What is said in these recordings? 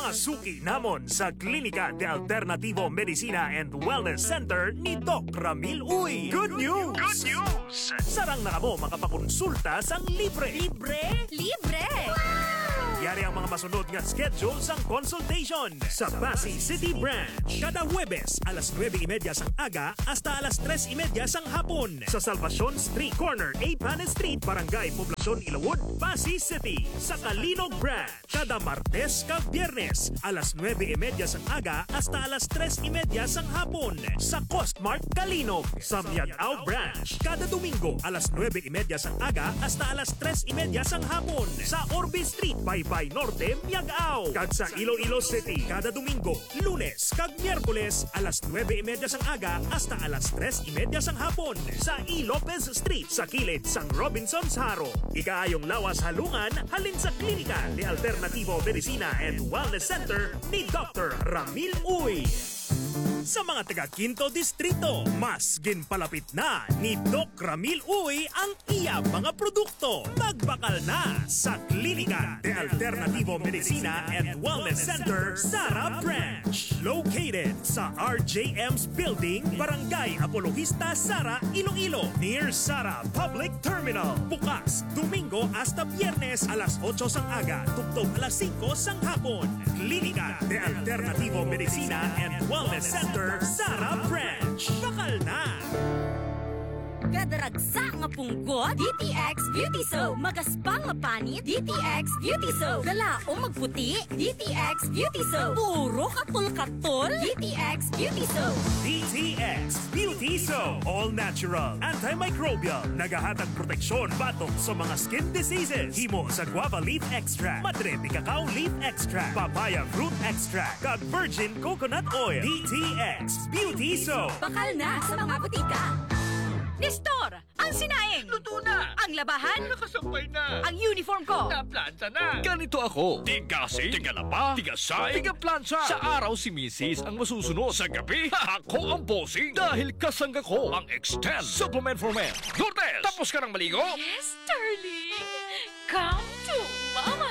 mga suki namon sa Klinika de Alternativo Medicina and Wellness Center ni Doc Ramil Uy. Good news! Good news! Sarang na kamo makapakonsulta sang libre. Libre? Libre! Yari ang mga masunod nga schedule sang consultation sa Pasay City Branch. Kada Huwebes, alas 9:30 sang aga hasta alas 3:30 sang hapon. Sa Salvacion Street Corner, A. Panes Street, Barangay Poblacion, Ilawod, Pasay City. Sa Kalinog Branch, kada Martes kag Biyernes, alas 9:30 sang aga hasta alas 3:30 sang hapon. Sa Costmart, Kalinog. Sa Miagao Branch, kada Domingo, alas 9:30 sang aga hasta alas 3:30 sang hapon. Sa Orbe Street, Baybay Norte, Miagao. Kag sa Iloilo City, kada Domingo, Lunes kag Miyerkules, alas 9:30 sang aga hasta alas 3:30 sang hapon. Sa E. Lopez Street, sa kilid sang Robinson's Haro. Ikaayong lawas halungan, halin sa Klinika de Alternativo Medicina and Wellness Center ni Dr. Ramil Uy. Sa mga taga Quinto Distrito, mas ginpalapit na ni Doc Ramil Uy ang iya mga produkto. Magbakal na sa Klinika de Alternativo Medicina and Wellness Center, Sara Branch. Located sa RJM's Building, Barangay Apologista, Sara, Iloilo, near Sara Public Terminal. Bukas, Domingo hasta Biyernes, alas 8 sang aga, tugtog alas 5 sang hapon. Klinika de Alternativo Medicina and Wellness Center, Sara Branch. Bakal na! Kadaragsa nga punggot, DTX Beauty Soap. Magaspang nga panit, DTX Beauty Soap. Galaong magputi, DTX Beauty Soap. Puro katol-katol, DTX Beauty Soap. DTX Beauty Soap. All natural, antimicrobial, nagahatag proteksyon batok sa mga skin diseases. Himo sa guava leaf extract, madre de cacao leaf extract, papaya fruit extract, kag virgin coconut oil. DTX Beauty Soap. Bakal na sa mga butika. Nestor, ang sinaing! Luto na! Ang labahan! Nakasampay na! Ang uniform ko! Naplanta na! Ganito ako. Tigasing, tigalaba, tigasay, tigaplansya. Sa araw si Mrs. ang masusunod. Sa gabi, ako ang bossing. Dahil kasangga ko ang Extend Supplement for Men. Lourdes, tapos ka ng maligo? Yes, darling! Come to Mama!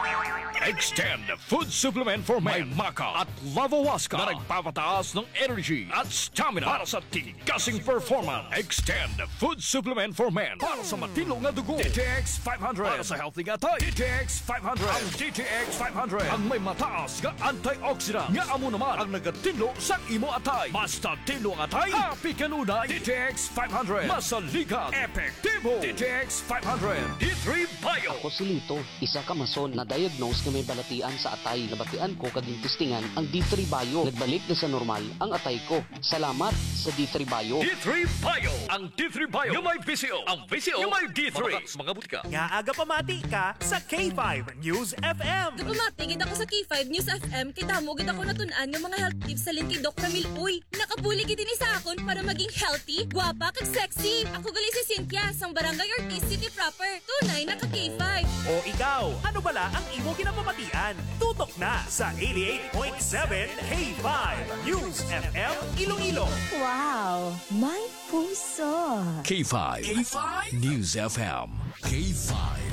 Extend Food Supplement for Men. May Maca at Lavawaska na nagpapataas ng energy at stamina para sa tigasing performance. Extend Food Supplement for Men para sa matino nga dugo. DTX 500 para sa healthy nga tayo. DTX 500. Ang DTX 500 ang may mataas nga antioxidant nga amo naman ang nagatino sa imo atay. Basta tino nga atay, happy kanunay. DTX 500 masaligan, epektibo. DTX 500 D3 Bio. Ako si Lito, isa ka mason na diagnose na may balatian sa atay. Nabatian ko kaging testingan ang D3 Bio. Nagbalik na sa normal ang atay ko. Salamat sa D3 Bio. D3 Bio. Ang D3 Bio yung may PCO. Ang PCO yung may D3. Mga butika. Nga aga pamati ka sa K5 News FM. Dumatigid ako sa K5 News FM kay damo gid ako natunan ng mga health tips sa link kay Doc Ramil Uy. Nakabuli gid ini sa akon para maging healthy, gwapa kag sexy. Ako gali si Cynthia sang Barangay Ortiz City proper. Tunay na ka K5. O ikaw, ano bala ang imo ginapamatian? Tutok na sa 88.7 K5 News FM Iloilo. Wow, may puso. K5 News FM. K5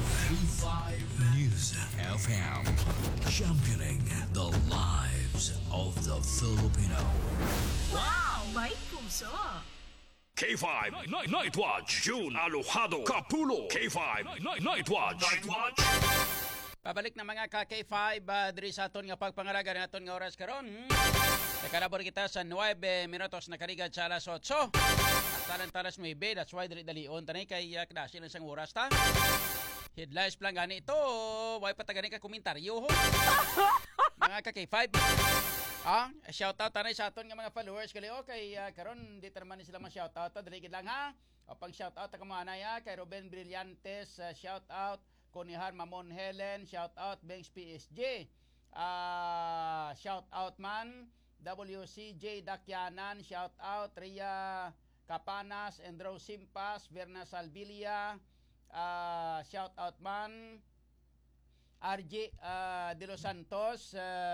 News FM. Championing the lives of the Filipino. Wow, may puso. K5 Night Watch. June Alojado Capulo. K5 Night Watch. Pabalik na mga ka-K5 diri sa aton nga pagpangalaga na aton nga oras karon. Nakalabor kita sa 9 minutos na karigad sa alas 8. At talas may be, that's why dali-dalion tanay kay klase lang sang oras ta. Headlines lang gani ito. Way patagani ka komentaryo ho. Mga ka-K5. Shout out tanay sa aton nga mga followers kali kay karon di naman sila ma-shout out dali gid lang ha. O pang shout out ka mga anaya kay Ruben Brillantes, shout out Kunihan Mamon Helen, shout out Banks PSG. Shout out man WCJ Dakyanan, shout out Ria Capanas, Andrew Simpas, Verna Salvilia, shout out man RJ De Los Santos,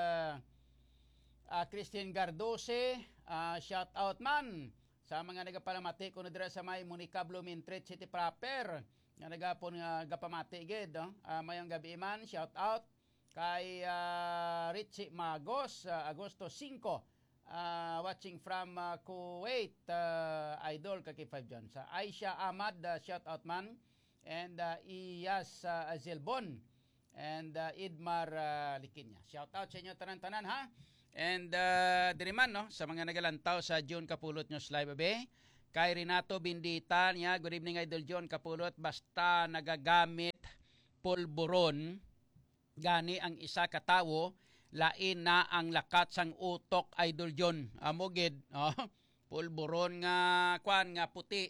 Christine Gardose, shout out man sa mga nagapalamati kuno dira sa may Monica Blumentritt City proper nga nagapon nga gapamati gid mayong gabi man, shout out Kay Richie Magos, Agosto 5, watching from Kuwait, Idol Kaki 5 dyan. Sa Aisha Ahmad, shout out man. And Iyas Azelbon. And Idmar Likinya. Shout out sa inyo tanan-tanan ha. And diriman no, sa mga nagalantaw sa June Kapulot News Live abe. Kay Renato Bindita niya, good evening Idol John Kapulot, basta nagagamit pulburon gani ang isa ka tawo, lain na ang lakat sang utok Idol John. Amogid, pulburon nga kwan nga puti.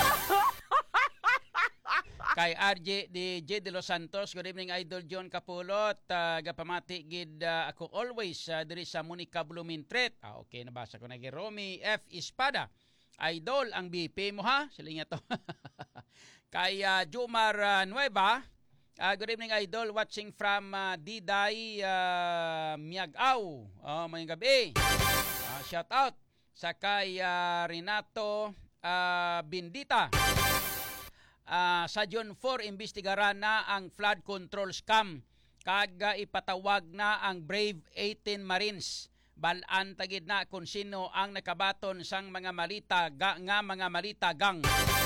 Kay RJ de Los Santos, good evening Idol John Kapulot, gapamati gid ako always diri sa Monica Blumintret. Okay, nabasa ko na kay Romy F. Espada. Idol ang BP mo ha, sila nga to. Kay Jumar Nueva, good evening Idol, watching from Diday Miagaw. Mayong gabi. Shout out sa kay Renato Bindita. Sa June 4, imbestigaran na ang flood control scam. Kaga ipatawag na ang Brave 18 Marines. Balaan tagid na kung sino ang nakabaton sang mga malita mga malita gang.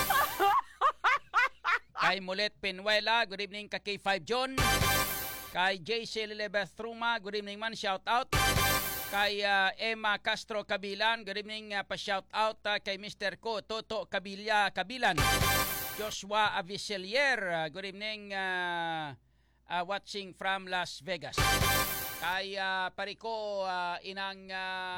Kay Mulet Penuela, good evening ka K5 John. Kay JC Lilibeth Truma, good evening man, shout out. Kay Emma Castro Kabilan, good evening pa shout out kay Mr. Ko Toto Kabilan. Joshua Aviselier, good evening watching from Las Vegas. Kay pariko inang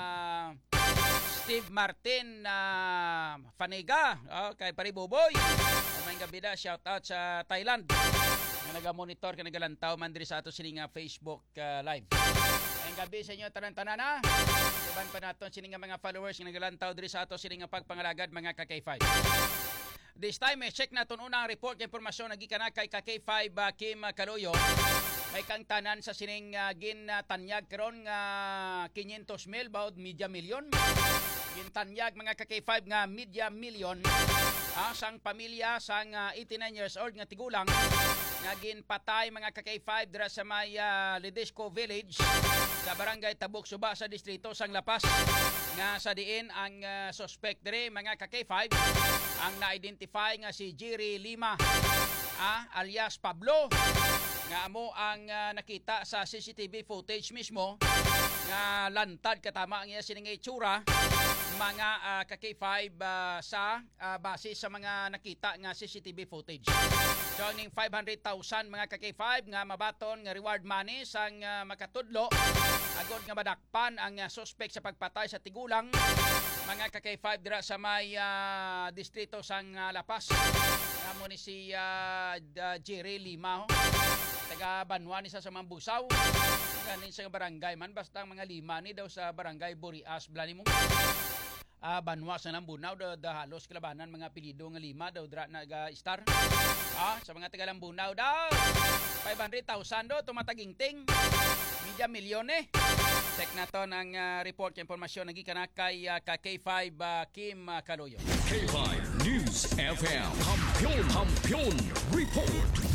Steve Martin Fanega, kay Pariboboy. May gabida, shout out sa Thailand. Nga naga-monitor ka nagalantaw man diri sa ato sining Facebook live. Ang gabi sa inyo tanan-tanan na. Iban pa naton sining mga followers nga nagalantaw diri sa ato sining pagpangalagad mga ka-K5. This time, check naton unang report kay impormasyon nagikan kay K5 Kim Kaloyo. May kang tanan sa sining gintanyag karon nga 500,000 baud media million. Gintanyag mga K5 nga media million. Sang pamilya sang 89 years old nga tigulang nga ginpatay mga K5 dira sa may Ledesco Village sa barangay Tabuk Suba sa distrito sang Lapas. Nga sa diin ang suspect diri mga K5 ang na-identify nga si Jerry Lima alias Pablo nga amo ang nakita sa CCTV footage mismo nga lantad katama ang iya sining itsura mga K5 sa base sa mga nakita nga CCTV footage. So ning 500,000 mga K5 nga mabaton nga reward money sang makatudlo agod nga madakpan ang suspect sa pagpatay sa tigulang mga K5 dira sa may distrito sang Lapas. Nga mo ni si Jerry Lima taga Banwa ni sa Mambusaw. Ganin sa barangay man basta ang mga lima ni daw sa barangay Burias blani mo. Banwa sa Lambunaw daw halos kalabanan mga apelyido nga lima daw dra naga-star. Sa mga taga Lambunaw daw 500,000 daw tumatagingting. Media milyon eh. Check naton ang report kay impormasyon nagikan kay K5 Kim Kaloyo. K5 News FM Hampion Report.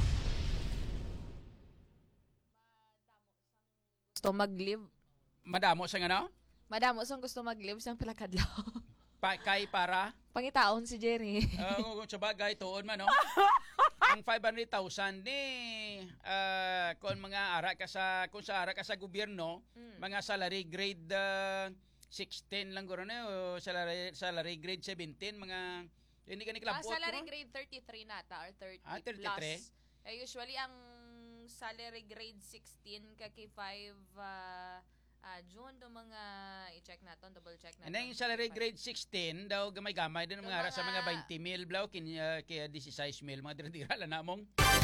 Gusto mag-live. Madamo sa ano? Madamo sang gusto mag-live sang pilakadlaw. Kay para? Pangitaon si Jerry. Kung sa bagay, tuon man, no? Ang 500,000 ni kung mga ara ka sa kung sa ara ka sa gobyerno, mga salary grade 16 lang guro na o salary grade 17 mga hindi ka ni klabot. Salary grade 33 nata or 30 33? plus. Usually ang salary grade 16 ka kay 5 June do mga i-check naton, double check naton. And yung salary grade 16 daw gamay-gamay din mga ara sa mga 20,000 blaw kaya 16,000 mga dira-dira lang namong.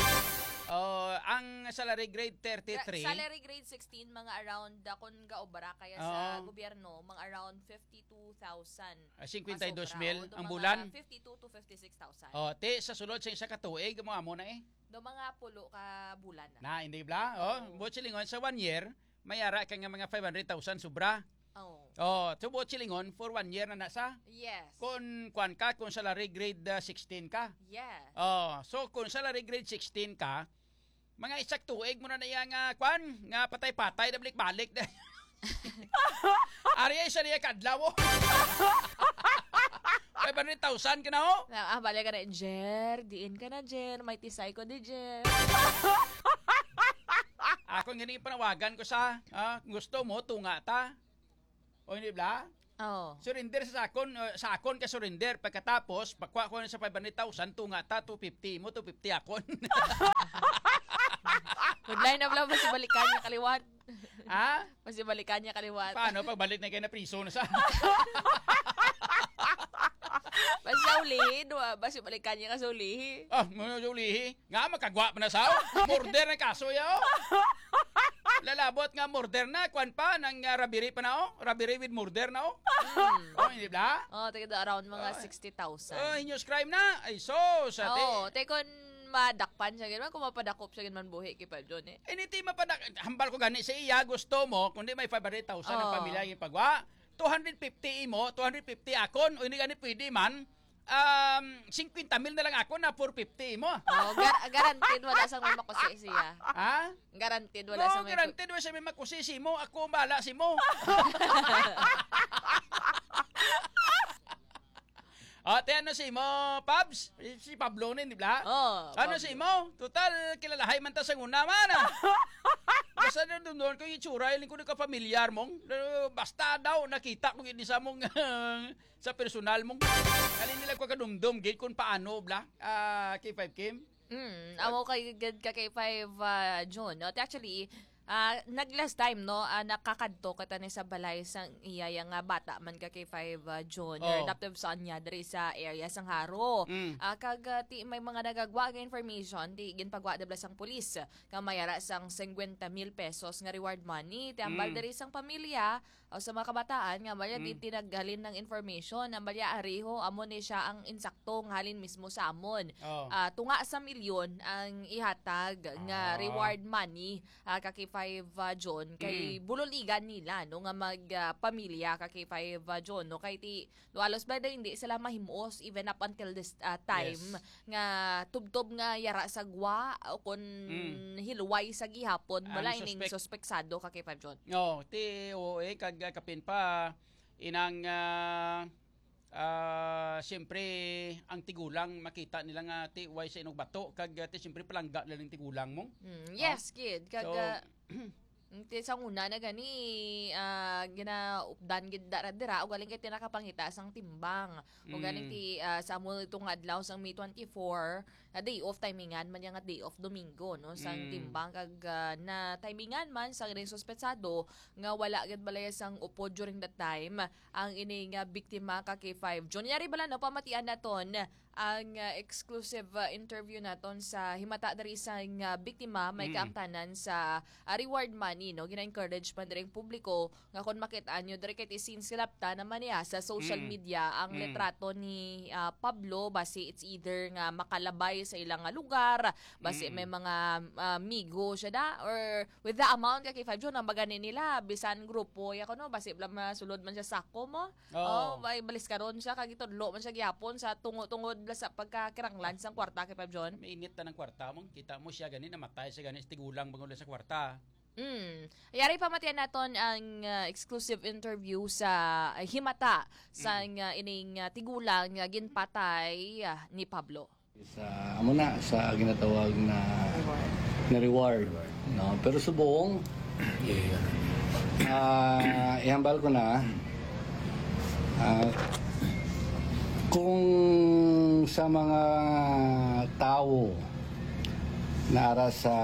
Ang salary grade 33. Salary grade 16 mga around kun gaobra kaya sa gobyerno mga around 52,000. 52,000 ang bulan. 52 to 56,000. Te sa sulod sa isa ka tuig mo amo na eh. Do mga pulo ka bulan na. Na hindi bla? Buot sa 1 year may ara ka nga mga 500,000 sobra. So buot silingon for 1 year na nasa? Yes. Kung kung salary grade 16 ka? Yes. So kung salary grade 16 ka, Mga isak tuig mo na nga kwan, nga patay-patay na balik-balik na. Ari ay siya niya kadlaw. 500,000 ka na ho. Balik ka na, Jer. Diin ka na, Jer. May tisay ko di, Jer. Ako nga panawagan ko sa, gusto mo, tunga ta. O hindi ba? Oo. Surrender sa akon ka surrender. Pagkatapos, pagkuha ko na sa 500,000, tunga ta, 250 mo, 250 akon. Good-line na pala, masibalikan niya kaliwat. Ha? Masibalikan niya kaliwat. Paano pagbalik na kayo na priso na sa... Basta ulihin, masibalikan niya kasi ulihin. Muna ulihi. Nga, makagwa pa na sao. Murder na kaso yaw. Lalabot nga murder na. Kwan pa, nang rabiri pa na o. Rabiri with murder na o. Hindi ba? Tigda around mga 60,000. Inyos crime na. Ay, so, sa tekon madakpan siya gano'n, kung mapadakop siya gano'n buhi kay Pablo eh. Hindi hambal ko gani sa iya, gusto mo, kundi may 500,000 ang pamilya yung pagwa, 250 mo, 250 akon, o hindi gani pwede man, 50,000 na lang ako na 450 mo. Guaranteed wala sang may makusi siya. Ha? Guaranteed wala sang may guaranteed wala sa may makusi si mo, ako bala si mo. Ano si mo, Pabs? Si Pablo nin, di ba? Ano si mo? Total, kilalahay man ta sa una man. Basta doon ko yung itsura, yung ko ka familiar mong. Basta daw, nakita ko yun sa mong, sa personal mong. Kalin nila ko kadumdum, gate kung paano, bla? K5 Kim? Amo kay K5 John. Actually, nag-last time, no, nakakadto kata ni sa balay sang iya nga bata man ka kay 5 June or adoptive son niya diri sa area sang Haro. Kag may mga nagagwa nga information di ginpagwa debla sang pulis nga mayara sang 50,000 pesos nga reward money tiambal diri sang pamilya o sa mga kabataan nga balya di tinaghalin ng information ang balya ariho amo ni siya ang insakto nga halin mismo sa amon. Tunga sa milyon ang ihatag nga reward money kay 5 John kay buloligan nila no nga magpamilya kay 5 John no kay ti dualos ba hindi sila mahimos even up until this time nga tubtob nga yara sa gwa o kun hilway sa gihapon wala ining suspeksado kay 5 John. Kag kapin pa inang siyempre ang tigulang makita nila nga ti way sa inog bato kag ti siyempre palangga na ng tigulang mo. Yes kid kag sa una na gani ginaupdan gid dara o galing kay tinakapangita sang timbang o galing ti sa mo itong adlaw sang May 24 day off timingan man yang day off Domingo no sang timbang kag na timingan man sa ring suspetsado nga wala gid balay sang upo during that time ang ini nga biktima ka kay 5 John yari bala no pamatian naton ang exclusive interview naton sa himata diri sa biktima may kaangtanan sa reward money no gina-encourage pa diri publiko nga kon makita nyo diri kay sinsilapta naman niya sa social media ang litrato ni Pablo basi it's either nga makalabay sa ilang lugar basi may mga migo siya da or with the amount kay 5 John ang bagani nila bisan grupo ya kuno basi masulod man siya sako mo may balis karon siya kag itudlo man siya gyapon sa tungod sa pagkakiranglan sang kwarta kay 5 John. Mainit ta ng kwarta mo. Kita mo siya gani namatay siya gani tigulang bangod sa kwarta. Yari pamatian naton ang exclusive interview sa himata sa ining tigulang nga ginpatay ni Pablo. Sa amo na sa ginatawag na reward no pero subong ihambal ko na kung sa mga tao na ara sa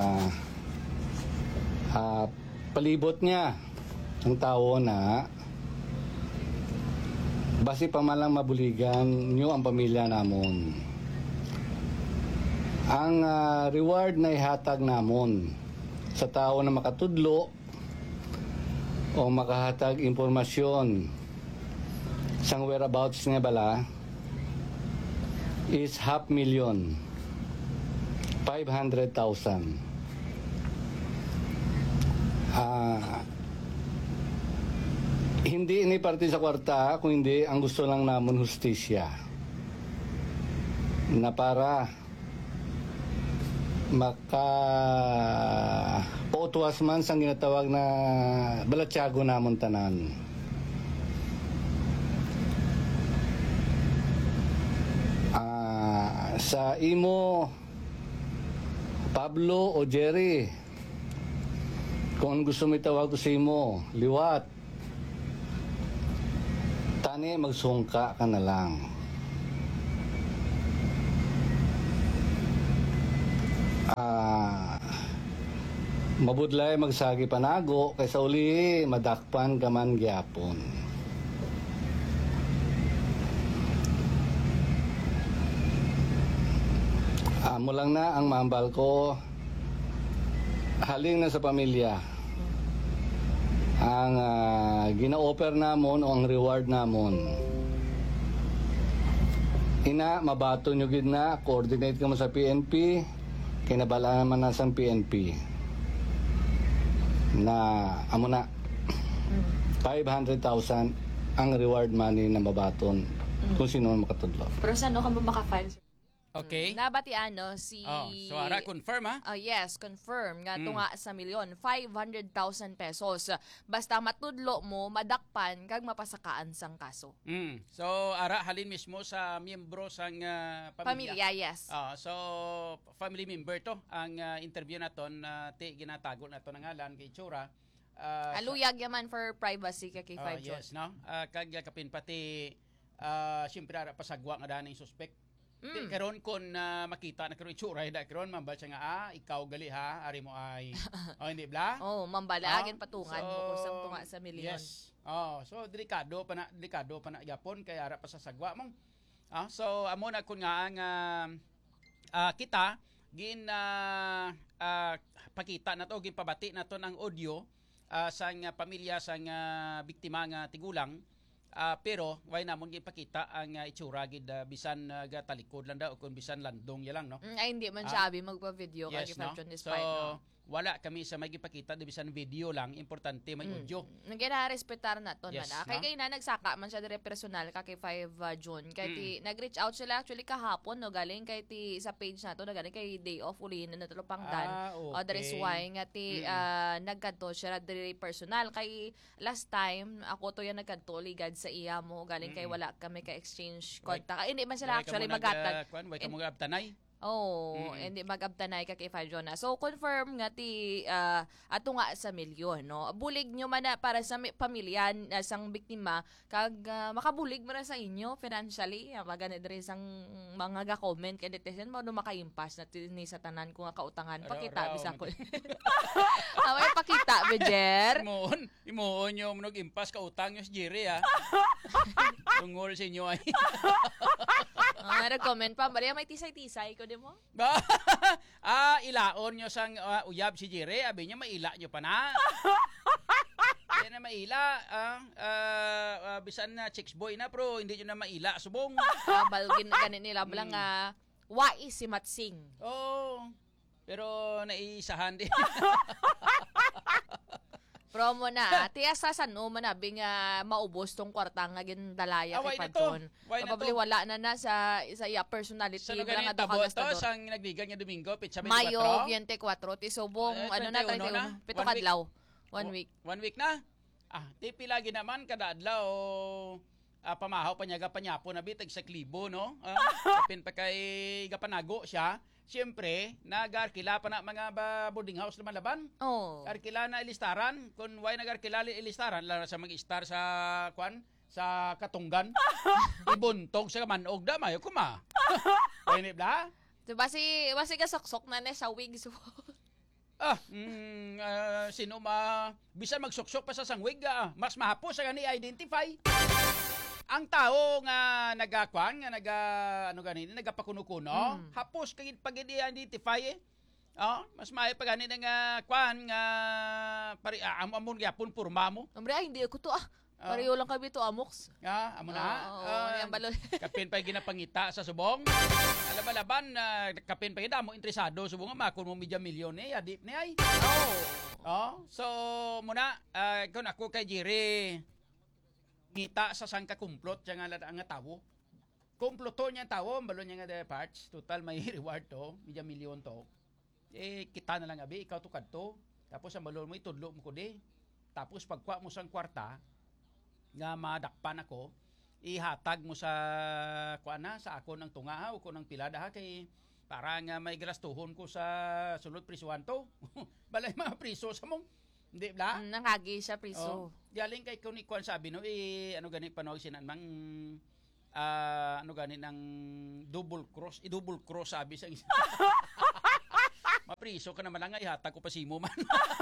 palibot niya ang tao na basi pa man lang mabuligan nyo ang pamilya namon ang reward na ihatag namon sa tao na makatudlo o makahatag impormasyon sang whereabouts niya bala is 500,000 500,000 hindi ini parte sa kwarta kung hindi ang gusto lang namon hustisya na para maka pautuwas man sang ginatawag na balatyago namon tanan. Sa imo Pablo o Jerry, kung gusto mo itawag ko sa imo, liwat, tani magsungka ka na lang. Mabudlay magsagi panago kaysa uli madakpan gaman gyapon. Amo lang na ang mahambal ko, haling na sa pamilya. Ang gina-offer namon o ang reward namon, ina mabato nyo gid na, coordinate ka mo sa PNP, kinabala naman na sa PNP na amo na 500,000 ang reward money na mabaton kung sino man makatudlo. Pero saan ka ba maka-file? Okay. Nabatian si... So ara confirm ha? Yes, confirm. Nga tunga sa milyon, 500,000 pesos. Basta matudlo mo, madakpan, kag mapasakaan sang kaso. So ara halin mismo sa miyembro sang pamilya. Pamilya, yes. So family member to ang interview naton ti ginatago nato ng ngalan kay Chura. Aluyag yaman for privacy kay K5 John. Yes, no? Kag kapin pati siyempre ara pasagwa nga daning suspect. Karon kon makita na karon itsura da karon mambal siya nga ikaw gali ha ari mo ay hindi bla mambalagin patungan mo kusang tunga sa milyon. Yes. So delikado pa na yapon kay ara pa sa sagwa mong so amo na kun nga ang kita gin pakita nato gin pabati nato ang audio sang pamilya sang biktima nga tigulang. Pero why namon gipakita ang itsura gid bisan talikod lang daw o kung bisan landong ya lang no. Ay hindi man sabi magpa-video yes, kay no? John So no? wala kami sa magipakita di bisan video lang, importante may audio. Nagina-respetar na to Yes, na. no? Kay na nagsaka man siya dire personal ka kay 5 June. Kay ti nag-reach out sila actually kahapon no galing kay ti sa page na to galing kay day off uli na natulo pangdan. Okay. O there is why nga ti nagkadto siya dire personal kay last time ako to yan nagkadto ligad sa iya mo galing kay wala kami ka exchange contact. Hindi man sila actually magatag. Why ka mo abtanay? Hindi mag-abtanay ka kay 5 Jonah. So, confirm nga ti ato nga sa milyon, no? Bulig nyo man na para sa pamilya sang biktima, kag makabulig mo na sa inyo financially. Maganit rin sang mga ga-comment, kaya detisin mo, makaimpas na ni sa tanan ko nga kautangan. Pakita, bisa ko. Away, pakita, Bejer. Imoon nyo mag-impas kautang yung si Jerry, ha? Tungol sa inyo, ay. Nag-comment pa, Maria, may tisay-tisay ko di mo? Ilaon nyo sang uyab si Jerry, abi niya maila nyo pa na. Hindi na maila, bisan na chicks boy na, pero hindi nyo na maila, subong. Balgin ganit nila, balang wais si Matsing. Pero naisahan din. Promo na. Tiyasasan no manabing maubos tong kwartang nga gindalaya kay Padron. Probably wala na sa iya personality lang nga daw kagastador. Sang nagbigan nga Domingo, pitsa 24. Mayo 24 ti subong ano na 31 pito kadlaw. 1 week. 1 week na. Tipi lagi naman kada adlaw pamahaw panyaga panyapo na bitag sa klibo no. Kapin pa kay gapanago siya. Siyempre, nag-arkila pa na mga boarding house naman laban. Arkila na ilistaran. Kung why nag-arkila ilistaran, lalo sa mag-star sa sa Katunggan. Ibuntog sa Manog da, mayo kuma. Pwede ba? So, basi kasoksok na sa wig. So. Sino bisan magsuksok pa sa sangwig, mas mahapos sa gani identify. Ang tao nga nagakwan nga nagapakuno-kuno, hapos kagid pag identify mas maayo pa ganin nga kwan nga pari amon gyapon porma mo. Hombre, hindi ko to pareho lang kami to amox. Amo na. Yang balon. Kapin pa ginapangita sa subong. Alaban kapin pa mo interesado subong nga makon mo media milyon adip ni ay. So muna kun ako kay Jerry ngita sa sangka kumplot siya nga tawo. Kumploto niya tawo, balon niya nga parts, total may reward to, media milyon to. kita na lang abi, ikaw to kadto. Tapos ang balon mo itudlo mo ko di. Tapos pagkuha mo sang kwarta nga madakpan ako, ihatag mo sa kuana sa ako ng tunga ha, o ko ng pilada ha kay para nga may grastuhon ko sa sulod prisuhan to. Balay mga priso sa mong hindi bla? Nangagi siya priso. Galing kay kung ikuan sabi no, ano gani panawag sinanmang ano gani ng double cross, i-double cross sabi sa isa. Mapriso ka naman lang nga ihatag ko pa simo man.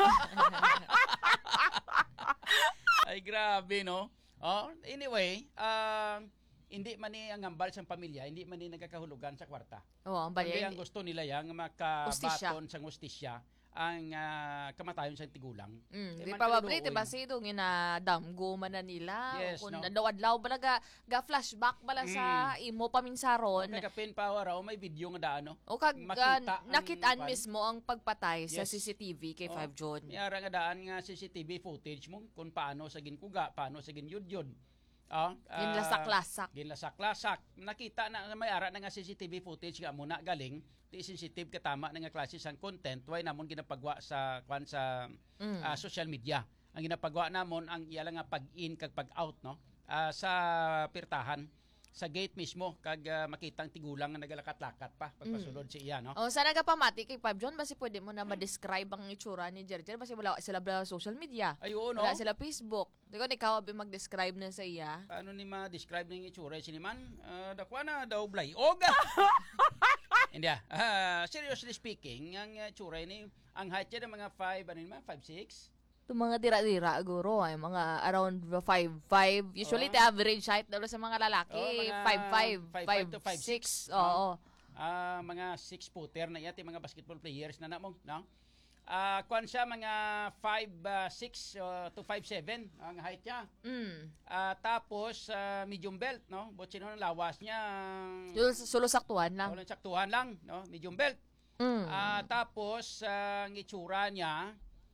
Ay grabe no. Anyway, hindi man ni ang ambal sa pamilya, hindi man ni nagkakahulugan sa kwarta. Ang Kundi ang gusto nila yang makabaton sa hustisya ang kamatayon sa tigulang. Di probably diba si itong damgo man na nila. Yes, Kung no? adlaw bala ga flashback bala sa imo paminsaron. Kagapin pa raw may video nga daan no. O kag Makita nakitaan ang- mismo ang pagpatay sa Yes. CCTV kay 5 John. May ara nga daan nga CCTV footage mo kung paano sa ginkuga, paano sa ginyudyod. Ginlasak-lasak. Ginlasak-lasak. Nakita na may ara na nga CCTV footage nga muna galing di sensitive katama na nga klase sang content way namon ginapagwa sa social media. Ang ginapagwa namon ang iyala nga pag-in kag pag-out no sa pirtahan sa gate mismo kag makitang tigulang nga nagalakat-lakat pa pagpasulod si iya no. Sa nagapamati kay 5 John basi pwede mo na ma-describe ang itsura ni Jerjer basi wala sila sa social media. Ayun no. Wala sila Facebook. Di ko ikaw abi mag-describe na sa iya. Paano ni ma-describe ng itsura siniman? Dakwa na daw blay. Oga. Hindi seriously speaking, ang itsura ni ang height niya ng mga 5'6". Itong mga dira-dira guro ay mga around 5'5". Usually the average height daw sa mga lalaki 5'5", 5'6". Oo. Mga 6-footer na yati mga basketball players na namong, no? Kuan siya mga 5'6" to 5'7" ang height niya. Tapos medium belt, no? Botsi no lawas niya. Sulusaktuhan lang. Walang saktuhan lang, no? Medium belt. Tapos ang itsura niya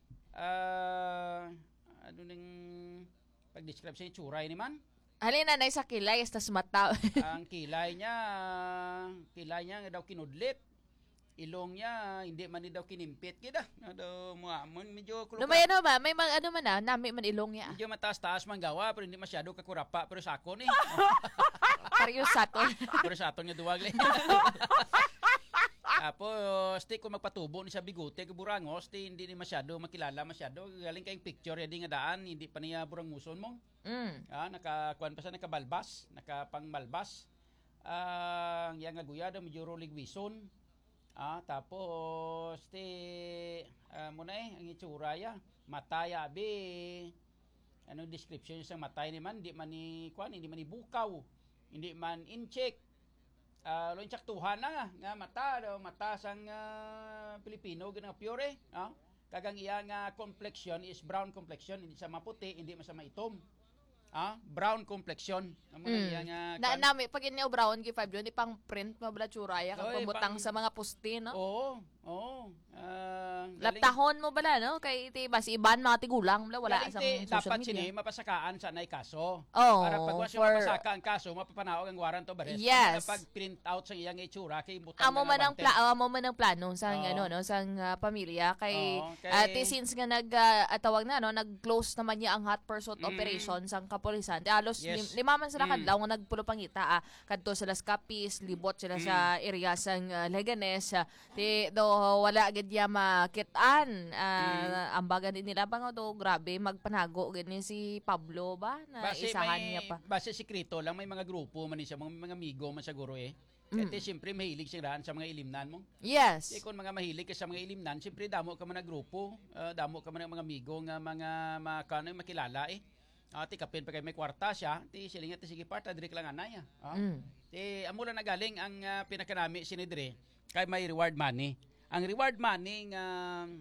ano ning pag-describe sa itsura ni man? Halina na sa kilay tas mata. Ang kilay niya nga daw kinudlit. Ilong niya hindi man ni daw kinimpit kida. Daw medyo kulog. May ano ba? May mga ano man nami man ilong niya. Medyo mataas-taas man gawa pero hindi masyado kakurapa pero sakon eh. Pareho saton. Pero saton niya duwag le. Tapos, kung magpatubo ni sa bigote, burangos, hindi ni masyado makilala masyado. Galing kayong picture, hindi nga daan, hindi pa niya buranguson mo. Nakakuan pa siya, nakabalbas, nakapangmalbas. Yang nga guya, medyo rolling wison. Tapos, muna ang itsura ya. Mataya, abi. Ano description sa matay ni man, hindi man ni bukaw, hindi man incheck. Lonchaktuhan na nga mata sang Pilipino ganang pure kagang iya nga complexion is brown complexion, hindi sa maputi, hindi sa maitom. Brown complexion iya nga nami pag inyo brown kay 5 John ipang print mabla tsuraya kag pamutang sa mga puste no. Oo. Laptahon mo bala no kay iti basi iban mga tigulang wala sa social dapat media. sini mapasakaan sa nay kaso. Oh, para pag wala mapasaka ang kaso mapapanaog ang waran to bares. Yes. Pag print out sa iyang itsura kay butang Amo man ang plano sa sang pamilya kay since nga tawag na no nag-close naman niya ang hot pursuit operation sang kapulisan. Alos lima man sila kadlaw nga nagpulo pangita kadto sila sa Capiz, libot sila sa area sang Leganes. Wala gid ya makitaan ambagan din nila bang to grabe magpanago gani si Pablo ba na isahan niya pa. Base sikrito lang may mga grupo man siya mga amigo man siguro Kasi siyempre mahilig siya sa mga ilimnan mo. Yes. Kung mga mahilig ka sa mga ilimnan, siyempre damo ka man na grupo, damo ka man ng mga amigo nga mga makilala Ti kapin pa kay may kwarta siya, ti silinga ti sige parta dire lang anay. Ti amo lang nagaling ang pinakanami sinidre kay may reward money. Ang reward money nga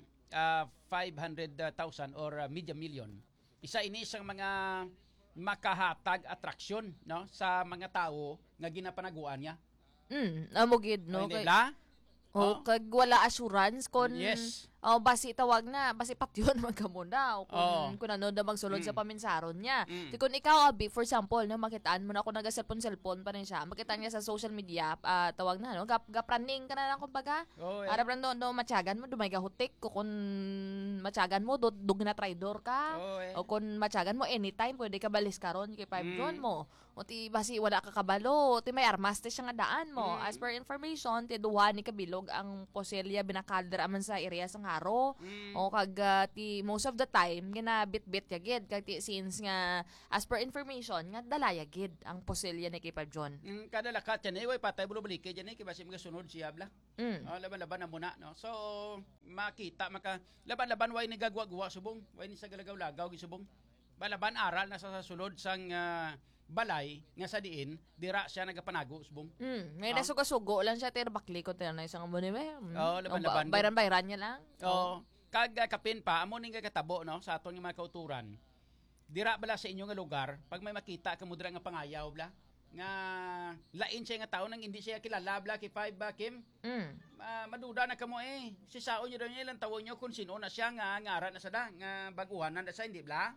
500,000 or media million. Isa ini isang mga makahatag attraction no sa mga tao nga ginapanaguan niya. Amo gid no kay kag wala assurance kon basi tawag na, basi patyon magkamuna kung ano na magsulod sa paminsaron niya. Di kung ikaw, Abi, for example, no, makitaan mo na kung nag-cellphone pa rin siya, makitaan niya sa social media, tawag na, no, gapraning ka na lang kumbaga. Arap lang no, matyagan mo, dumay gahutik, kung matyagan mo, dug na traidor ka, o kung matyagan mo, anytime, pwede ka balis karon kay 5 John mo. O ti basi wala ka kabalo, ti may armas ti siya nga daan mo. As per information, ti duha ni kabilog ang poselya binakaldra man sa area sang haro. O kag ti most of the time ginabit-bit yagid kag ti since nga as per information nga dalaya gid ang poselya ni kay 5 John. Kada lakat yan way patay bulo balik yan kay basi mga sunod siya bla. Laban-laban na muna no. So makita maka laban-laban way ni gagwa-gwa subong, way ni sa galagaw-lagaw gisubong. Balaban aral na sa sulod sang balay nga sa diin dira siya nagapanago subong. May nasugo-sugo lang siya ter bakli ko ter na isang mo ni laban-laban. Bayran-bayran niya lang. Kag kapin pa amo ning katabo no sa aton nga mga kauturan. Dira bala sa inyo nga lugar pag may makita ka mo dira nga pangayaw bla nga lain siya nga tao nang hindi siya kilala bla kay 5 Kim. Maduda na kamo si sao niyo daw niya ilang tawo niyo kung sino na siya nga ngaran na sada nga baguhan na sa hindi bla.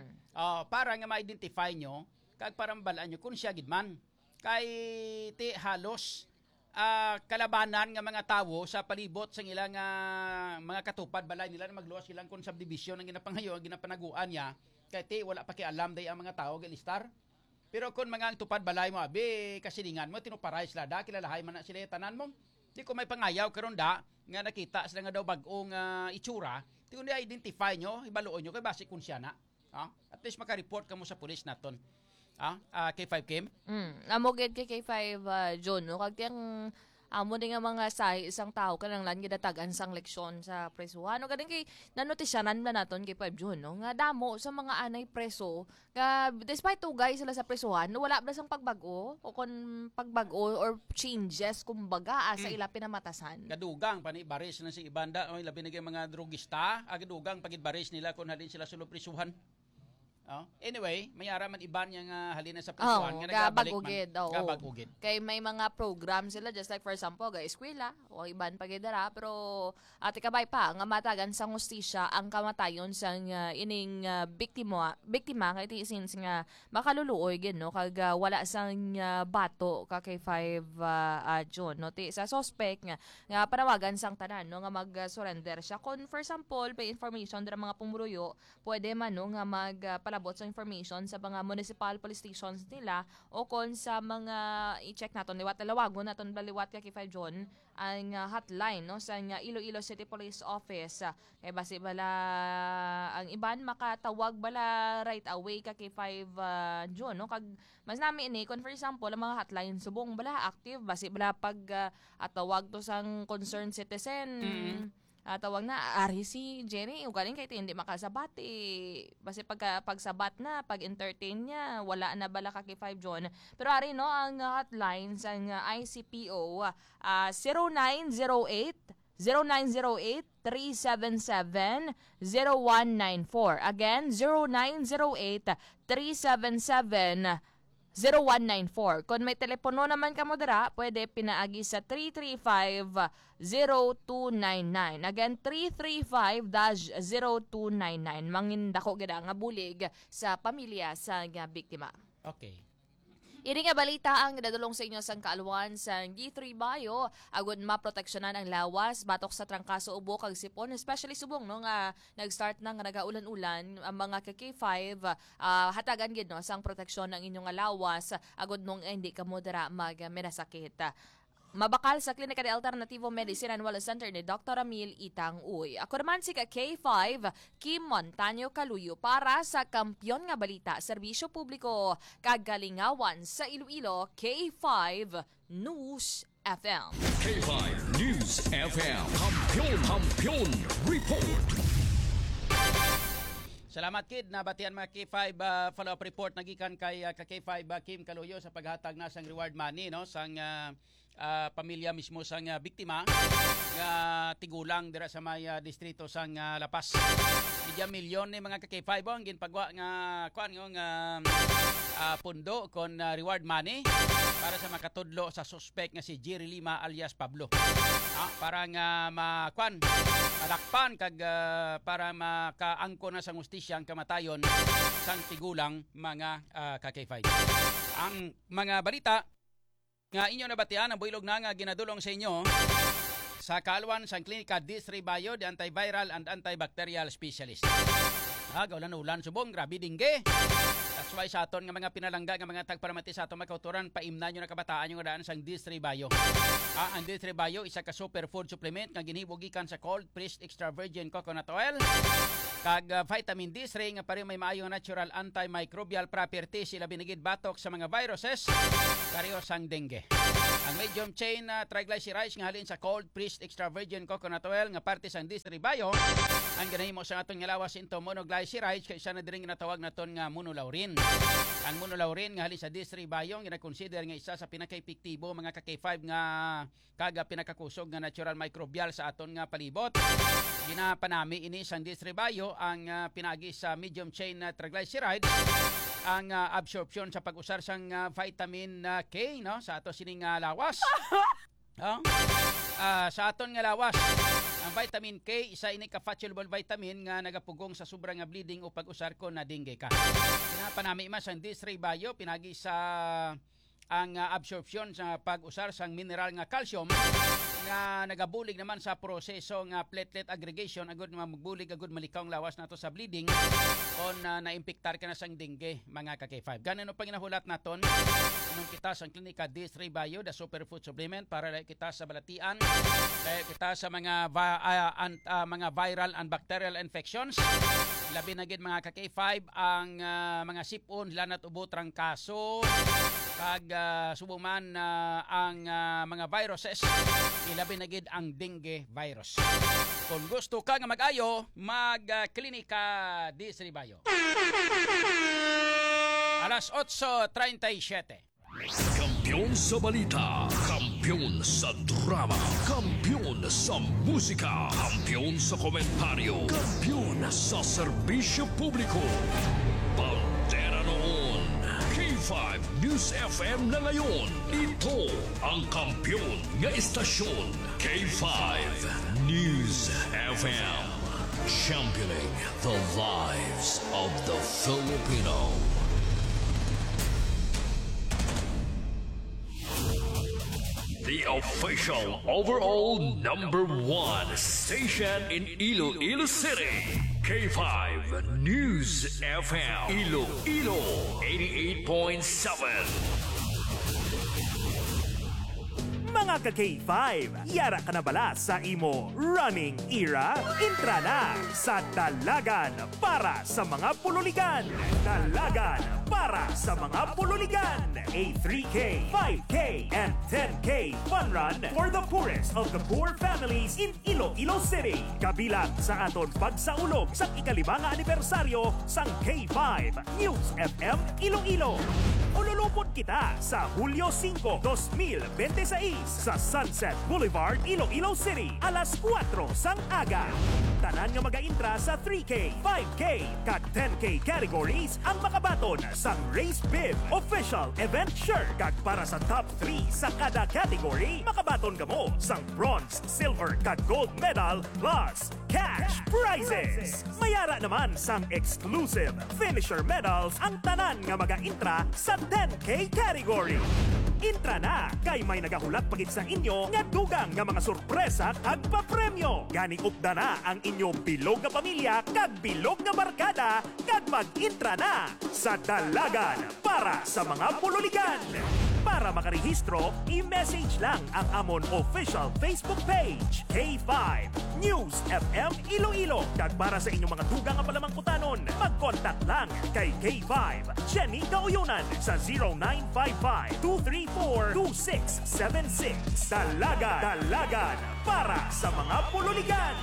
Para nga ma-identify nyo kag parang balaan nyo kung siya gidman. Kay ti halos kalabanan nga mga tawo sa palibot sa ilang mga katupad balay nila na magluwas silang kung subdivision ang ginapangayo, ang ginapanaguan niya. Kay ti wala pa kialam day ang mga tawo gilistar. Pero kung mga tupad balay mo abi kasilingan mo tinuparay sila da kilalahay man na sila tanan mo. Di ko may pangayaw karon da nga nakita sila nga daw bag-ong itsura, di ko identify nyo, ibaluon nyo kay basi kun siya na. At least maka-report ka mo sa pulis naton. Kay 5 Kim? Amo gid kay 5 John, no? Kag tiyang amo din nga mga isang tao kanang lan gidatagan sang leksyon sa presuhan. No kadin kay nanotisyanan na naton kay 5 John, no? Nga damo sa mga anay preso nga despite guys sila sa presuhan, no, wala ba sang pagbago o kon pagbago or changes kumbaga sa ila pinamatasan. Gadugang pani baris na si ibanda, labi na kay mga drugista, gadugang pagid baris nila kun halin sila sa presuhan. Anyway, may ara man iban yang halina sa presuhan nga nagabalik man. Gabagugid. Kay may mga program sila just like for example, eskwela o iban pagidara pero ati kabay pa nga matagan sang hustisya ang kamatayon sang ining biktima kay since nga makaluluoy gid no kag wala sang bato ka kay 5 John no ti sa suspect nga panawagan sang tanan no nga mag-surrender siya kon for example may information dira mga pumuruyo pwede man no nga magpalabot sa information sa mga municipal police stations nila o kon sa mga i-check naton liwat lawagon naton baliwat kay 5 John ang hotline no sa Iloilo City Police Office kay basi bala ang iban makatawag bala right away kay 5 John no kag mas nami ini kon for example ang mga hotline subong bala active basi bala pag atawag to sang concerned citizen tawag na ari si Jenny ugaling kay hindi makasabat basi pagsabat na pag-entertain niya wala na bala ka kay 5 John pero ari no ang hotline sa ICPO 0908-377-0194 again 0908-377-0194 kung may telepono naman ka mo dira, pwede pinaagi sa 335-0299. Again, 335-0299. Mangindako gida nga bulig sa pamilya sa biktima. Okay. Ini nga balita ang dadulong sa inyo sang kaaluan sa G3 Bayo agud maproteksyonan ang lawas batok sa trangkaso ubo kag sipon especially subong no nga nag-start na nga nagaulan-ulan ang mga K5 hatagan gid no sang proteksyon ang inyong lawas agud nung hindi ka mo dira magmenasakit. Mabakal sa Klinika de Alternativo Medicine and Wellness Center ni Dr. Ramil Itang Uy. Ako naman si K5, Kim Montaño Caluyo para sa Kampyon nga Balita, Serbisyo Publiko, Kagalingawan sa Iloilo, K5 News FM. K5 News FM. Kampyon Report. Salamat kid, nabatian mga K5 follow-up report nagikan kay K5 Kim Caluyo sa paghatag na sang reward money no sang pamilya mismo sang biktima nga tigulang dira sa may distrito sang Lapas. Media milyon ni mga ka-K5 ang ginpagwa nga kuan nga pundo kon reward money para sa makatudlo sa suspect nga si Jerry Lima alias Pablo. Para nga madakpan kag para makaangko na sa hustisya ang kamatayon sang tigulang mga ka-K5. Ang mga balita nga inyo nabatian ang builog na nga ginadulong sa inyo sa kaalwan sa klinika D3 Bio, the antiviral and antibacterial specialist. Gaulan-ulan subong, grabe dingge. That's why sa aton nga mga pinalangga nga mga tagparamati sa aton makauturan, paimna nyo na kabataan yung daan sa D3 Bio. Ang D3 Bio, isa ka superfood supplement nga ginibugikan sa cold pressed extra virgin coconut oil. Kag vitamin D3 nga pare may maayong natural antimicrobial properties sila binigid batok sa mga viruses pareho sang dengue. Ang medium chain triglycerides nga halin sa cold pressed extra virgin coconut oil nga parte sang D3 Bio ang ginahimo sa aton nga lawas into monoglycerides kay isa na diri nga natawag naton nga monolaurin. Ang monolaurin nga halin sa D3 Bio gina-consider nga isa sa pinaka-epektibo mga ka-K5 nga kaga pinakakusog nga natural microbial sa aton nga palibot. Ginapanami ini sang D3 Bio ang pinagi sa medium chain triglycerides ang absorption sa pag-usar sang vitamin K no sa ato sining lawas. Sa aton nga lawas ang vitamin K isa ini ka fat-soluble vitamin nga nagapugong sa sobra nga bleeding o pag-usar ko na dengue ka. Pinapanami mas ang D3 Bio pinagi sa ang absorption sa pag-usar sang mineral nga calcium nga nagabulig naman sa proseso nga platelet aggregation agud magbulig agud malikaw ang lawas nato sa bleeding kon naimpiktar ka na sang dengue mga ka-K5. Ganun pang ginahulat naton nung kita sa klinika D3 Bio, the superfood supplement para kita sa balatian, kita sa mga mga viral and bacterial infections. Labi na gid mga ka-K5 ang mga sipon, lanat ubo, trangkaso, kag subuman ang mga viruses, ilabi na gid ang dengue virus. Kung gusto ka nga mag-ayo, mag-klinika D3 Bio. Alas 8:37. Kampiyon sa balita, kampiyon sa drama, kampiyon sa musika, kampiyon sa komentaryo, kampiyon sa serbisyo publiko. Bandera noon, K5 News FM na ngayon. Ito ang kampiyon nga istasyon, K5 News FM. Championing the lives of the Filipino. The official overall #1 station in Iloilo City. K5 News FM. Iloilo 88.7. Mga ka-K5, yara ka na bala sa imo running era? Intra na sa Dalagan para sa mga pululigan. Dalagan para sa mga pululigan. A 3K, 5K, and 10K fun run for the poorest of the poor families in Iloilo City. Kabilang sa aton pagsaulog sa ika-5 anibersaryo sang K5 News FM Iloilo. Ululupot kita sa Hulyo 5, 2026 sa Sunset Boulevard, Iloilo City, alas 4 sang aga. Tanan nga mag-intra sa 3K, 5K, kag 10K categories ang makabaton sa Race Bib Official Event Shirt. Kag para sa top 3 sa kada category, makabaton ka mo sang bronze, silver, kag gold medal plus cash prizes. Mayara naman sang exclusive finisher medals ang tanan nga mag-intra sa 10K category. Intra na kay may nagahulat pagit sa inyo nga dugang nga mga sorpresa kag papremyo. Gani upda na ang inyong bilog nga pamilya kag bilog nga barkada kag mag-intra na sa Dalagan para sa mga pululigan. Para makarehistro, i-message lang ang amon official Facebook page, K5 News FM Iloilo. Kag para sa inyong mga dugang nga palamangkutanon, mag-contact lang kay K5 Jenny Kauyunan sa 0955-234-2676. Dalagan para sa mga pululigan.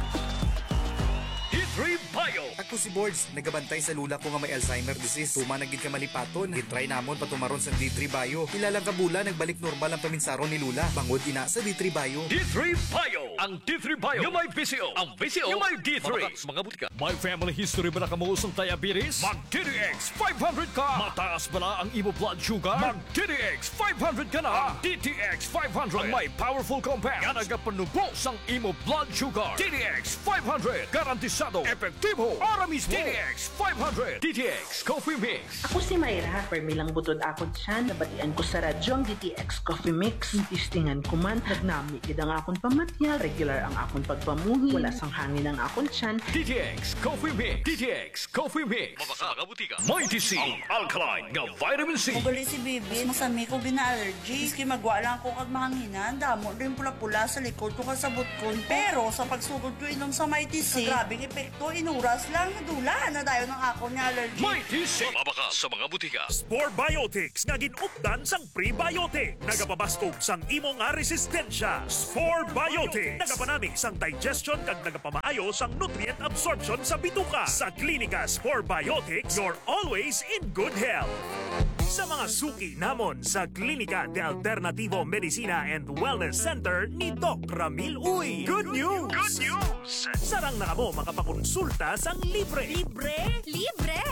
D3 Bio. Ako si Boards, nagabantay sa lula ko nga may Alzheimer disease. Tumanagid ka malipaton, gitry namon patumaron sa D3 Bio. Ilang kabula nagbalik normal ang paminsaron ni lula. Bangod ina sa D3 Bio. D3 Bio, ang D3 Bio. Yung may PCO. Ang PCO, yung may D3. Mabakas mga butika. May family history ba na kamuusong diabetes? Mag DTX 500 ka. Mataas ba na ang imo blood sugar? Mag DTX 500 ka na. Ang DTX 500 ang may powerful compounds nga nagapanubos ang imo blood sugar. DTX 500 garantisado, epektibo, para mismo. DTX 500. DTX Coffee Mix. Ako si Mayra. Permilang butod ako dyan. Nabatian ko sa radyo ang DTX Coffee Mix. Tistingan ko man. Nagnami kid ang akong pamatyal. Regular ang akong pagpamuhi. Wala sang hangin ang akong tiyan. DTX Coffee Mix. DTX Coffee Mix. Mabaka mga butika. Mighty C. Ang alkaline nga vitamin C. Mugali si Bibi. Masami ko gina-allergy. Iski magwa lang ko kag mahanginan. Damo rin pula-pula sa likod ko kasabot ko. Pero sa pagsugod ko inom sa Mighty C, grabing epekto. Inuras lang. Nadula na dayo ng ako niya allergy. Mighty C. Mabaka sa mga butika. Spore Biotics nga ginupdan sang prebiotic. Nagapabastog sang imo nga resistensya. Spore Biotics. Nagapanamig sang digestion kag nagapamaayo sang nutrient absorption sa bituka. Sa Klinika Spore Biotics, you're always in good health. Sa mga suki namon sa Klinika de Alternativo Medicina and Wellness Center ni Doc Ramil Uy. Good news! Good news! Sarang na kamo makapakonsulta sang libre. Libre? Libre!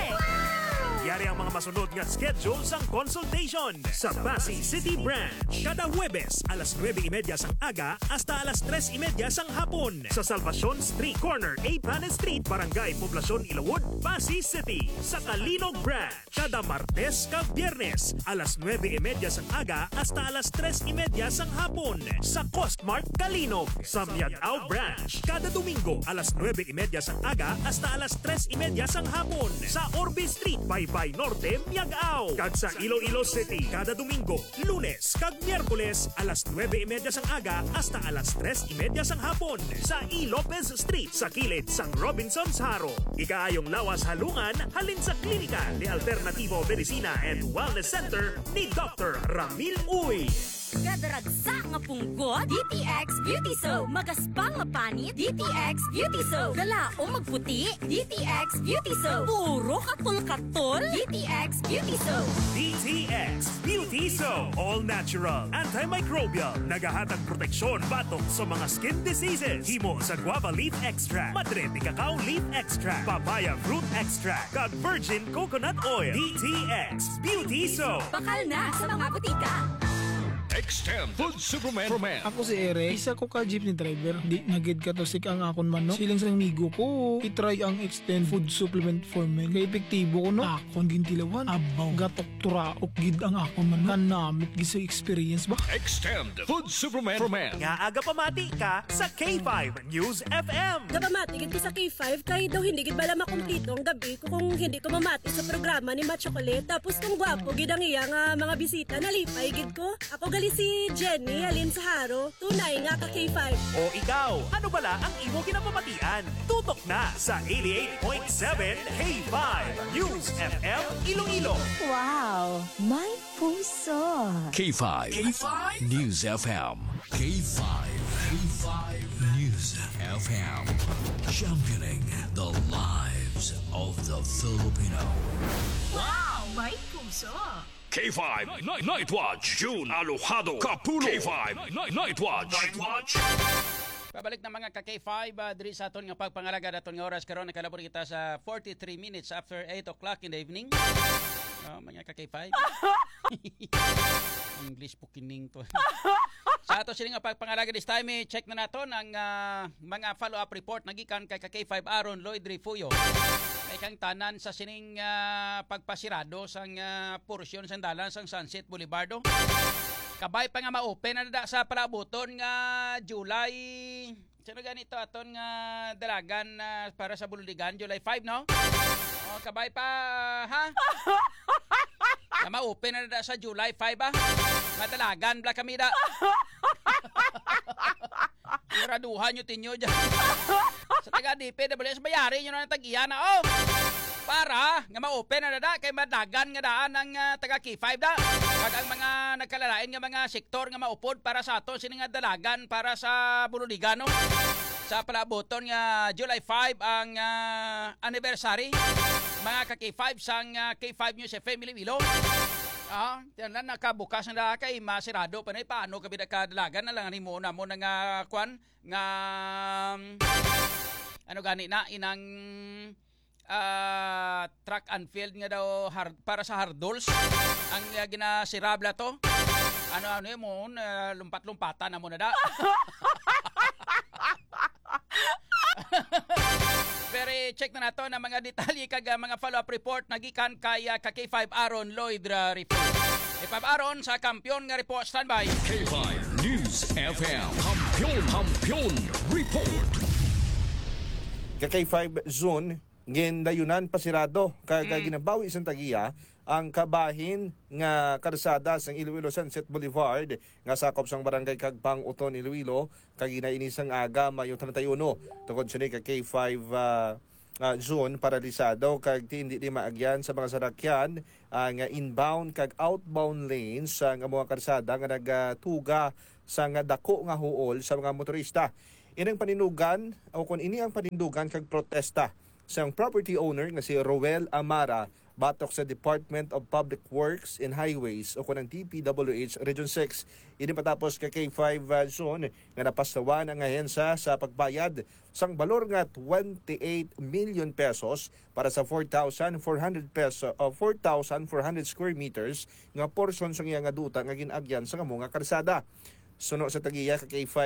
Yari ang mga masunod nga schedule sang consultation sa Pasay City Branch. Kada Huwebes, alas 9:30 sang aga hasta alas 3:30 sang hapon. Sa Salvacion Street Corner, A. Planet Street, Barangay Poblacion, Ilawod, Pasay City. Sa Kalinog Branch, kada Martes kag Biyernes, alas 9:30 sang aga hasta alas 3:30 sang hapon. Sa Costmart, Kalinog. Sa Miagao Branch, kada Domingo, alas 9:30 sang aga hasta alas 3:30 sang hapon. Sa Orbe Street, Baybay Norte, Miagao. Kag sa Iloilo City, kada Domingo, Lunes kag Miyerkules, alas 9:30 sang aga hasta alas 3:30 sang hapon. Sa E. Lopez Street, sa kilid sang Robinson's Haro. Ikaayong lawas halungan, halin sa Klinika de Alternativo Medicina and Wellness Center ni Dr. Ramil Uy. Gadaragsa nga punggot, DTX Beauty Soap. Magaspang mapanit, DTX Beauty Soap. Galaong magputi, DTX Beauty Soap. Puro katol-katol, DTX Beauty Soap. DTX Beauty Soap. All natural, antimicrobial, nagahatag proteksyon batok sa mga skin diseases. Himo sa guava leaf extract, madre de cacao leaf extract, papaya fruit extract, kag virgin coconut oil. DTX Beauty Soap. Bakal na sa mga butika. Extend Food Supplement for Men. Ako si Eric, isa ko ka jeepney driver. Di nagid ka to sik ang akon man no. Siling sa migo ko, itry ang Extend Food Supplement for Men. Kaya epektibo ko no. Akon gintilawan, abaw, gatok turaok gid ang akon man no. Kanamit gid sa experience ba? Extend Food Supplement for Men. Nga aga pamati ka sa K5 News FM. Gapamati gid ko sa K5 kay daw hindi gid bala makumpleto ang gabi ko kung hindi ko mamati sa programa ni Chocolate. Tapos kung gwapo gid ang iya nga mga bisita nalipay gid ko. Ako gali si Jenny halin sa Haro. Tunay nga ka K5. O ikaw, ano bala ang imo ginapamatian? Tutok na sa 88.7 K5 News FM Iloilo. Wow, may puso. K5. News FM. K5. News FM. Championing the lives of the Filipino. Wow, may puso. K5 Night Watch. June Alojado Capulo. K5 Night Watch. Pabalik na mga ka-K5, diri sa aton nga pagpangalaga daton nga oras karon nakalabor kita sa 43 minutes after 8 o'clock in the evening. Mga ka-K5. English po kining to. Sa ato sining nga pagpangalaga this time, check na naton ang mga follow-up report nagikan kay ka-K5 Aaron Lloyd Rifuyo. Kay kang tanan sa sining pagpasirado sang porsyon sang dalan sang Sunset Boulevard. Kabay pa nga ma-open na sa palabuton nga July. Sino ganito aton nga dalagan para sa Bululigan July 5 no? O kabay pa ha? Na ma-open na sa July 5 ba? Madalagan bla kami da. Iraduhan nyo tinyo dyan. Sa taga-DP, sa bayari nyo na ng tag-iya na, oh! Para, nga ma-open na da, kay madagan nga daan ng taga-K5 da. Pag ang mga nagkalalain nga mga sektor nga maupod para sa ato, sini nga dalagan para sa Bululigano. Sa palaboton nga July 5 ang anniversary. Mga ka-K5 sang K5 News FM Iloilo. Yan na nakabukas na kay masirado pa na paano ka binakadalagan na lang ni mo na mo nga kwan nga ano gani na inang track and field nga daw para sa hardols ang ginasirabla to. Ano mo lumpat-lumpatan na mo na da. Pero check na nato na mga detalye kag mga follow-up report nagikan kay K5 Aaron Lloyd report. K5 Aaron sa kampiyon nga report standby. K5 News FM Kampiyon report. K5 Zone gendayunan pasirado kag ginabawi isang tagiya ang kabahin nga karsada sa Iloilo Sunset Boulevard nga sakop sang barangay Kagpang Uton Iloilo kag inainisang aga Mayo 31 tungod sa K5 zone paralisado kag hindi di maagyan sa mga sarakyan nga inbound kag outbound lanes sa mga karsada nga nagatuga sa nga dako nga huol sa mga motorista. Inang panindugan o kung ini ang panindugan kag protesta sa property owner nga si Roel Amara batok sa Department of Public Works and Highways o kunang DPWH Region 6. Ini patapos ka K5 zone nga napastawan ang ahensya sa pagbayad sang balor nga 28 million pesos para sa 4,400 square meters nga portion sa nga duta nga ginagyan sa mga karsada. Suno sa tagiya ka K5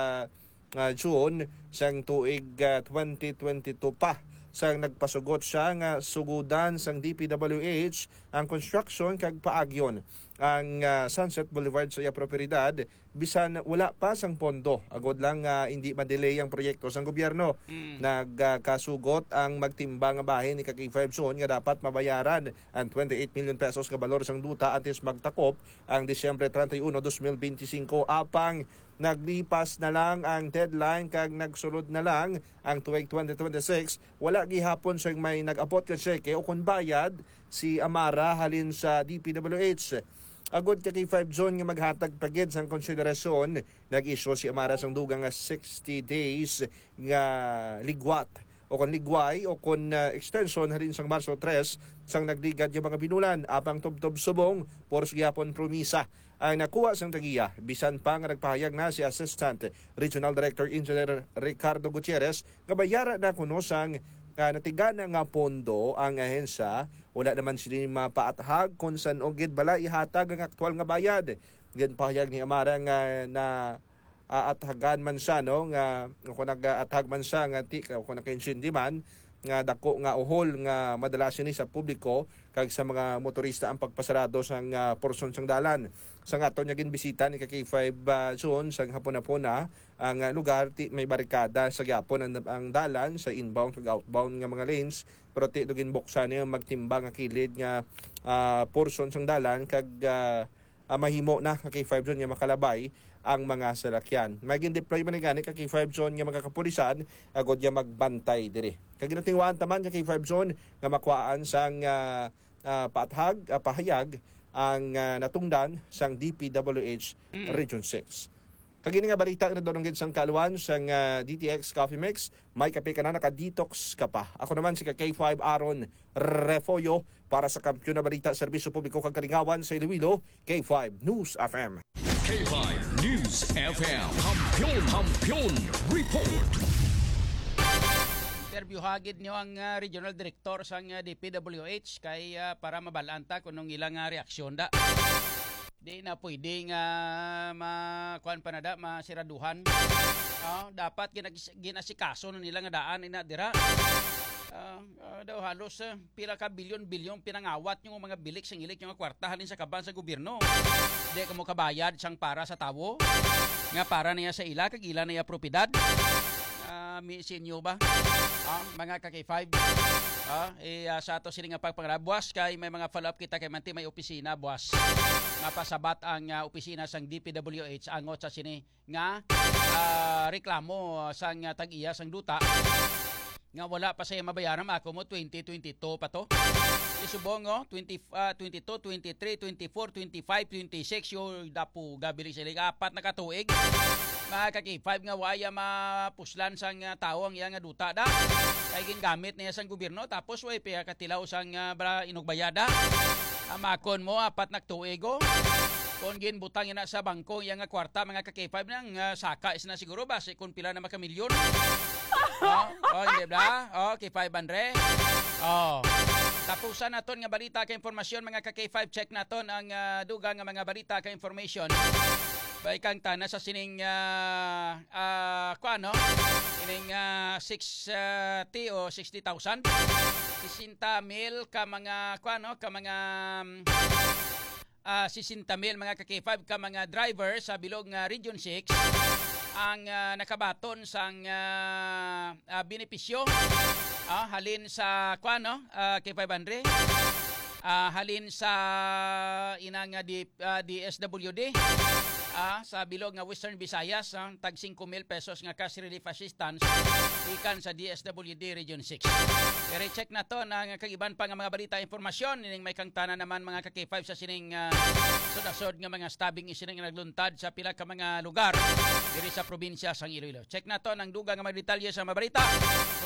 June sang tuig 2022 pa sang nagpasugot siya nga sugudan sang DPWH ang construction kag paagyon ang Sunset Boulevard sa iya propiedad bisan wala pa sang pondo agod lang hindi ma-delay ang proyekto sang gobyerno. Nagkasugot ang magtimbang nga bahin ni K5 Zone nga dapat mabayaran ang 28 million pesos ka balor sang duta antes magtakop ang Disyembre 31, 2025 apang naglipas na lang ang deadline kag nagsulod na lang ang tuig 2026 wala gihapon siyang may nag-abot ka cheque o kung bayad si Amara halin sa DPWH. Agod ka K5 Zone nga maghatag pagid sang konsiderasyon nag-issue si Amara sang dugang nga 60 days nga ligwat o kung ligway o kung extension halin sang Marso 3 sang nagligad yung mga binulan apang tubtob subong poros gihapon promisa ang nakuha sang tagiya bisan pa nga nagpahayag na si Assistant Regional Director Engineer Ricardo Gutierrez nga bayara na kuno sang natigana nga pondo ang ahensya wala naman sila mapaathag kung saan o gid bala ihatag ang aktual nga bayad. Gan pahayag ni Amara nga na athagan man siya no nga kung nag-athag man siya nga kung naka-insindi man nga dako nga uhol nga madalas ni sa publiko kag sa mga motorista ang pagpasarado sang porson sang dalan. Sa aton nga ginbisita ni K5 Zone sang hapon-hapon ang lugar may barikada sa gyapon ang dalan sa inbound kag outbound nga mga lanes pero ti dugin buksan niya magtimbang nga kilid nga portion sang dalan kag mahimo na K5 Zone nga makalabay ang mga salakyan. Maging deploy man gani K5 Zone nga mga kapulisan agod nga magbantay diri. Kag ginatingwaan taman K5 Zone nga makuhaan sang pahayag ang natungdan sang DPWH Region 6. Kagini nga balita na doon ng sang kaluan sang DTX Coffee Mix, may kape ka na naka-detox ka pa. Ako naman si K5 Aaron Refoyo para sa Kampiyon na Balita Serbisyo Publiko kag Kalingawan sa Iloilo, K5 News FM. K5 News FM Kampiyon report. Interview hagid niyo ang regional director sang DPWH kay para mabalanta kung ilang reaksyon da. Di na pwede nga makuan pa na da masiraduhan. Dapat ginasikaso nila nga daan ina dira. Daw halos pila ka bilyon pinangawat yung mga bilik sang ilik yung kwarta halin sa kaban sa gobyerno. Di ka mo kabayad sang para sa tawo. Nga para niya sa ila kag ila niya propiedad. Sinyo ba? Mga K5. Sa ato sila nga pagpangrabuas kay may mga follow-up kita kay manti may opisina buwas. Mapasabat ang opisina sang DPWH angot sa sini nga reklamo sang tag-iya sang duta nga wala pa siya mabayaran ako mo 2022 pa to. Isubong 22, 23, 24, 25, 26 yung dapo gabili sila apat na katuig. Mga K5 nga waya mapuslan sang tao ang iya nga duta da. Kay gingamit niya sang gobyerno tapos way pa katilaw sang inugbayada. Amakon mo apat na tuigo. Kung ginbutang na sa bangko yang nga kwarta mga ka-K5 nang saka is na siguro base kung pila na makamilyon. Hindi ba? K5 Andre. Tapusan naton nga balita ka impormasyon mga ka-K5, check naton ang dugang nga mga balita ka information. Baikang tana sa sining ining 60 o 60,000 60,000 ka mga ka mga 60,000 mga ka-K5 ka mga driver sa bilog nga Region 6 ang nakabaton sang benepisyo halin sa K5 Andre halin sa inang DSWD sa bilog nga Western Visayas tag 5,000 pesos nga cash relief assistance ikan sa DSWD Region 6. Pero check na to ng kagiban pa nga mga balita informasyon ining may kangtana naman mga ka-K5 sa sining sud-asod nga mga stabbing isining nagluntad sa pila ka mga lugar diri sa probinsya sang Iloilo. Check na to ng dugang nga mga detalye sa mga balita.